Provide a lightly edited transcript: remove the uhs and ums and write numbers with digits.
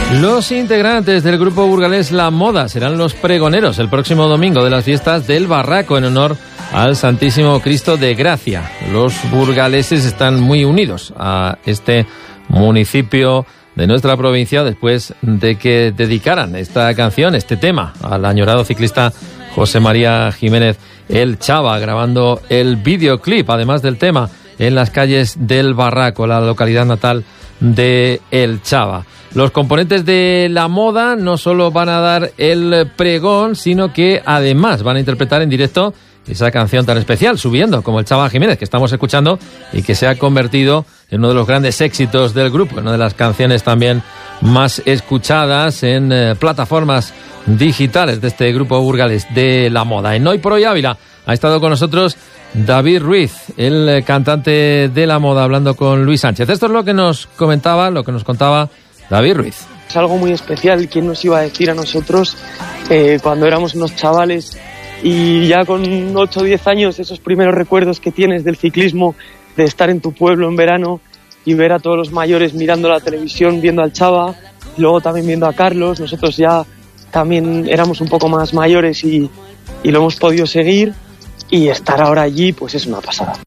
Los integrantes del grupo burgalés La Moda serán los pregoneros el próximo domingo de las fiestas del Barraco en honor al Santísimo Cristo de Gracia. Los burgaleses están muy unidos a este municipio de nuestra provincia después de que dedicaran esta canción, este tema, al añorado ciclista José María Jiménez El Chava, grabando el videoclip, además del tema, en las calles del Barraco, la localidad natal de El Chava. Los componentes de La Moda no solo van a dar el pregón, sino que además van a interpretar en directo esa canción tan especial, Subiendo, como El Chava Jiménez, que estamos escuchando y que se ha convertido en uno de los grandes éxitos del grupo, una de las canciones también más escuchadas en plataformas digitales de este grupo burgalés de La Moda. En Hoy por Hoy Ávila ha estado con nosotros David Ruiz, el cantante de La Moda, hablando con Luis Sánchez. Esto es lo que nos comentaba, lo que nos contaba David Ruiz. Es algo muy especial. ¿Quién nos iba a decir a nosotros cuando éramos unos chavales y ya con 8 o 10 años, esos primeros recuerdos que tienes del ciclismo, de estar en tu pueblo en verano y ver a todos los mayores mirando la televisión, viendo al Chava, y luego también viendo a Carlos? Nosotros ya también éramos un poco más mayores y lo hemos podido seguir, y estar ahora allí pues es una pasada.